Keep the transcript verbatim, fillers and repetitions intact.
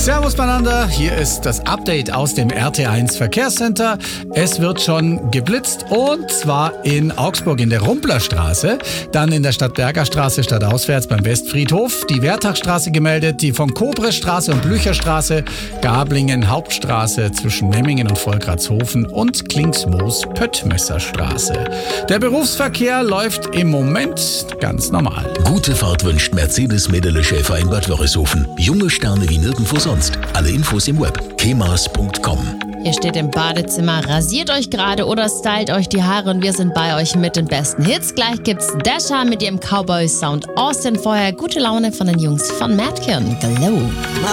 Servus beieinander, hier ist das Update aus dem R T eins Verkehrscenter. Es wird schon geblitzt und zwar in Augsburg in der Rumplerstraße, dann in der Stadtberger Straße stadtauswärts beim Westfriedhof, die Wertachstraße gemeldet, die von Kobresstraße und Blücherstraße, Gablingen Hauptstraße zwischen Memmingen und Volkratshofen und Klingsmoos-Pöttmesserstraße. Der Berufsverkehr läuft im Moment ganz normal. Gute Fahrt wünscht Mercedes Medele Schäfer in Bad Wörishofen. Junge Sterne wie nirgendwo sonst. Alle Infos im Web kemas punkt com. Ihr steht im Badezimmer, rasiert euch gerade oder stylt euch die Haare und wir sind bei euch mit den besten Hits. Gleich gibt's Dasha mit ihrem Cowboy-Sound. Austin vorher, gute Laune von den Jungs von Madkin. Glow.